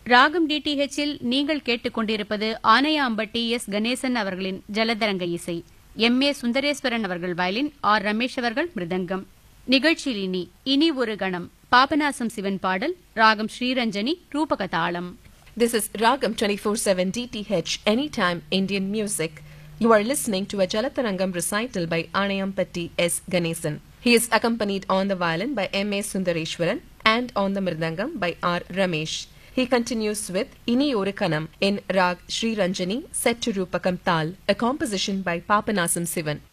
ராகம் டிடிஹெச்சில் நீங்கள் கேட்டுக்கொண்டிருப்பது ஆனையாம்பட்டி எஸ் கணேசன் அவர்களின் ஜலதரங்க இசை. எம்.ஏ. சுந்தரேஸ்வரன் அவர்கள் வயலின், ஆர். ரமேஷ் அவர்கள் மிருதங்கம். நிகழ்ச்சியில் இனி ஒரு கணம் பாபநாசம் சிவன் பாடல், ராகம் ஸ்ரீரஞ்சனி, ரூபக தாளம். This is Ragam 24/7 DTH Anytime Indian Music. You are listening to a Jalatarangam recital by Anayampatti S. Ganesan. He is accompanied on the violin by M.A. Sundareshwaran and on the mridangam by R. Ramesh. He continues with Ini Oru Kanam in Rag Sri Ranjani set to Rupakam Tal, a composition by Papanasam Sivan.